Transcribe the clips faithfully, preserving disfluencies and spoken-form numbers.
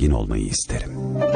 zengin olmayı isterim.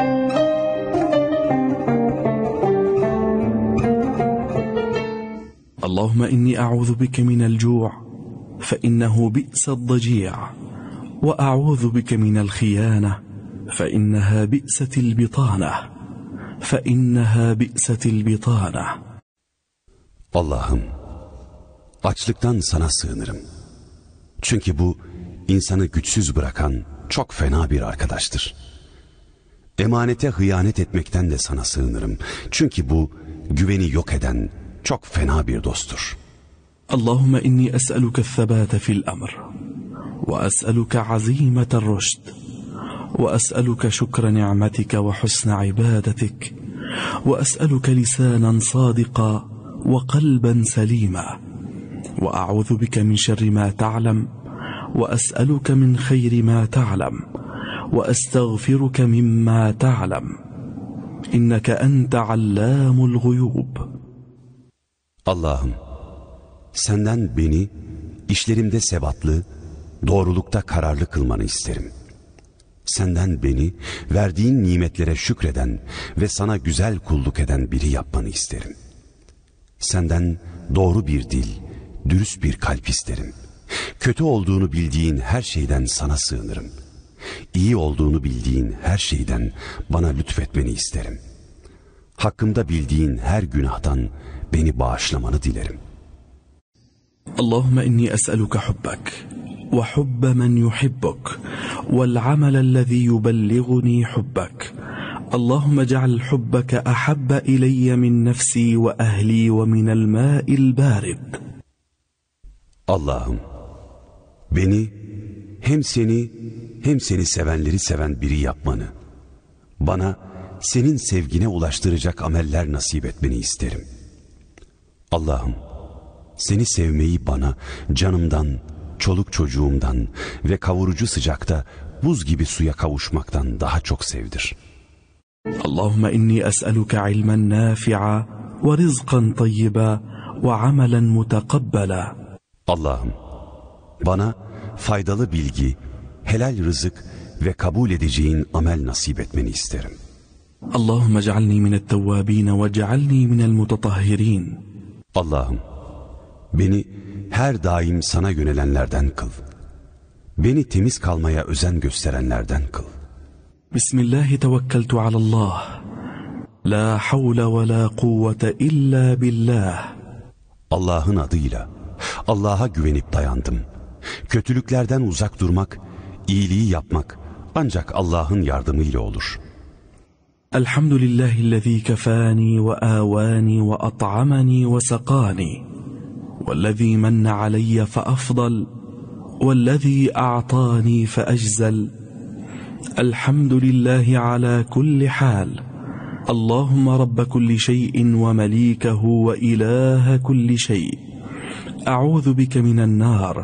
Allahümme inni a'udhu bike minel cu' fe innehu bi'sed daci' ve a'udhu bike minel khiyâne fe inneha bi'setil bitâne fe inneha bi'setil bitâne. Allah'ım, açlıktan sana sığınırım. Çünkü bu insanı güçsüz bırakan çok fena bir arkadaştır. Emanete hıyanet etmekten de sana sığınırım. Çünkü bu güveni yok eden çok fena bir dosttur. Allahümme inni es'eluke thebâte fil emr ve es'eluke azîmete rüşd ve es'eluke şükre ni'metike ve husne ibadetik ve es'eluke lisânen sâdika ve kalben selîmâ ve a'udhu bike min şerri mâ ta'lem ve es'eluke min hayri mâ ta'lem ve estağfiruke mimmâ ta'lem inneke ente allâmul guyûb. Allah'ım, senden beni işlerimde sebatlı, doğrulukta kararlı kılmanı isterim. Senden beni verdiğin nimetlere şükreden ve sana güzel kulluk eden biri yapmanı isterim. Senden doğru bir dil, dürüst bir kalp isterim. Kötü olduğunu bildiğin her şeyden sana sığınırım. İyi olduğunu bildiğin her şeyden bana lütfetmeni isterim. Hakkımda bildiğin her günahtan beni bağışlamanı dilerim. Allahümme inni es'eluke hubbek ve hubbe men yuhibbuk vel amelellezî yubelliğuni hubbek. Allahümme ceal hubbeke ahabbe ileyye min nefsî ve ehli ve minel mâil bârid. Allah'ım, beni hem seni hem seni sevenleri seven biri yapmanı, bana senin sevgine ulaştıracak ameller nasip etmeni isterim. Allah'ım, seni sevmeyi bana canımdan, çoluk çocuğumdan ve kavurucu sıcakta buz gibi suya kavuşmaktan daha çok sevdir. Allahümme inni es'eluke ilmen nafi'a ve rizqan tayyiba ve amelen mutakabbala. Allah'ım, bana faydalı bilgi, helal rızık ve kabul edeceğin amel nasip etmeni isterim. Allahümme cealni mine't-tevvâbîne ve cealni minel-mutatahhirîn. Allah'ım, beni her daim sana yönelenlerden kıl. Beni temiz kalmaya özen gösterenlerden kıl. Bismillahi tevekkeltu alallah. La havle ve la kuvvete illa billah. Allah'ın adıyla, Allah'a güvenip dayandım. Kötülüklerden uzak durmak, iyiliği yapmak ancak Allah'ın yardımıyla olur. Elhamdülillahillezî kefâni ve âvâni ve at'amani ve sakâni. Vellezî menne aleyye fe afdal. Vellezî a'tâni fe eczel. Elhamdülillahi alâ kulli hâl. Allahümme rabbe kulli şeyin ve melîkehu ve ilâhe kulli şey. A'ûzu bike minen nâr.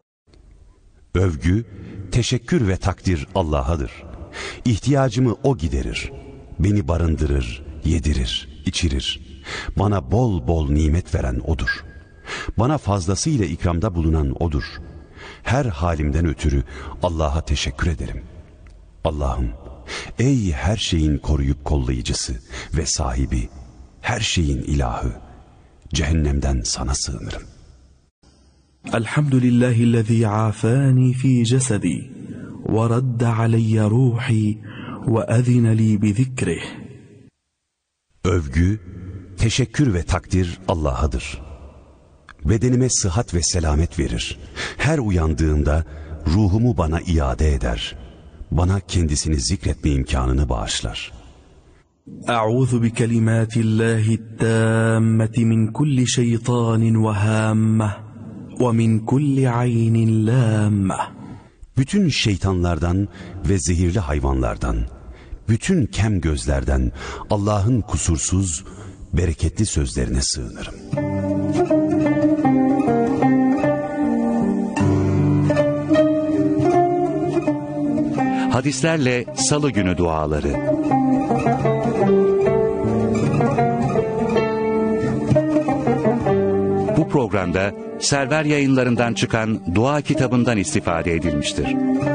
Övgü, teşekkür ve takdir Allah'adır. İhtiyacımı O giderir. Beni barındırır, yedirir, içirir. Bana bol bol nimet veren O'dur. Bana fazlasıyla ikramda bulunan O'dur. Her halimden ötürü Allah'a teşekkür ederim. Allah'ım, ey her şeyin koruyup kollayıcısı ve sahibi, her şeyin ilahı, cehennemden sana sığınırım. Elhamdülillahillezî afâni fî cesedî ve radde aleyye ruhî ve ezine li bi zikrih. Övgü, teşekkür ve takdir Allah'adır. Bedenime sıhhat ve selamet verir. Her uyandığımda ruhumu bana iade eder. Bana kendisini zikretme imkanını bağışlar. A'ûzu bi kelimâtillâhi't-tâmmeti min kulli şeytânin ve hâmmeh ve min kulli aynin lâmmeh. Bütün şeytanlardan ve zehirli hayvanlardan, bütün kem gözlerden Allah'ın kusursuz, bereketli sözlerine sığınırım. Hadislerle Salı Günü Duaları. Bu programda Server Yayınları'ndan çıkan dua kitabından istifade edilmiştir.